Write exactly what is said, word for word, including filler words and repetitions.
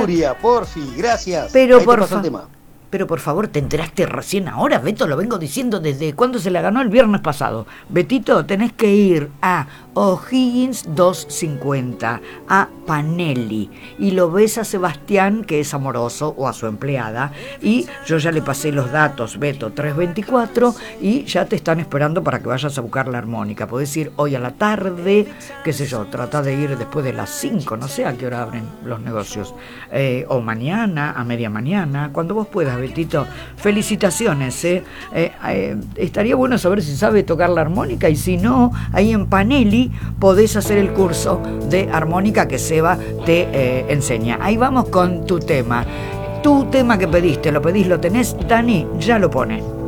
Nuria, porfi, gracias. Pero Ahí te por paso el fa- tema. Pero por favor, ¿te enteraste recién ahora? Beto, lo vengo diciendo desde cuando se la ganó el viernes pasado. Betito, tenés que ir a O'Higgins doscientos cincuenta, a Panelli, y lo ves a Sebastián, que es amoroso, o a su empleada, y yo ya le pasé los datos, Beto, trescientos veinticuatro, y ya te están esperando para que vayas a buscar la armónica. Podés ir hoy a la tarde, qué sé yo, trata de ir después de las cinco, no sé a qué hora abren los negocios, eh, o mañana, a media mañana, cuando vos puedas, Betito. Felicitaciones, ¿eh? Eh, eh, estaría bueno saber si sabe tocar la armónica, y si no, ahí en Panelli podés hacer el curso de armónica que Seba te eh, enseña. Ahí vamos con tu tema. Tu tema que pediste, lo pedís, lo tenés, Dani ya lo pone.